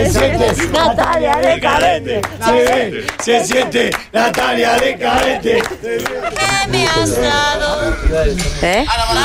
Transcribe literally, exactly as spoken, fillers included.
Se siente Natalia de Carente. Se ve, se siente Natalia de Carente. ¿Qué me has dado? ¿Eh?